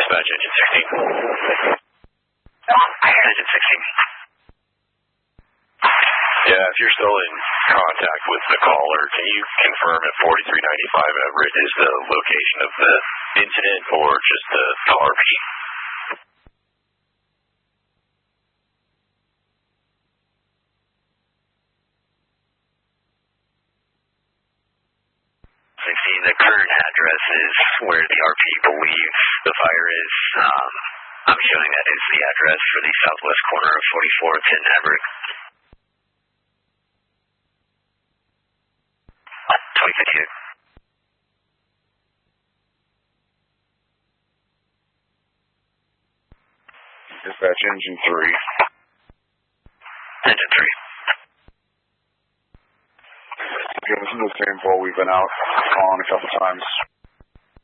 Dispatch engine 16. Engine 16. Yeah, if you're still in contact with the caller, can you confirm if 4395 Everett is the location of the incident or just the RP? The current address is where the RP believes the fire is. I'm showing that is the address for the southwest corner of 4410 Everett. 2058. Dispatch engine 3. Engine 3. Again, this is the same pole we've been out on a couple times.